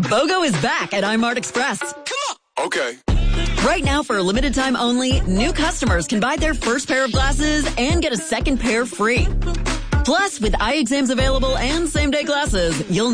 BOGO is back at iMart Express. Come on. Okay. Right now, for a limited time only, new customers can buy their first pair of glasses and get a second pair free. Plus, with eye exams available and same-day glasses, you'll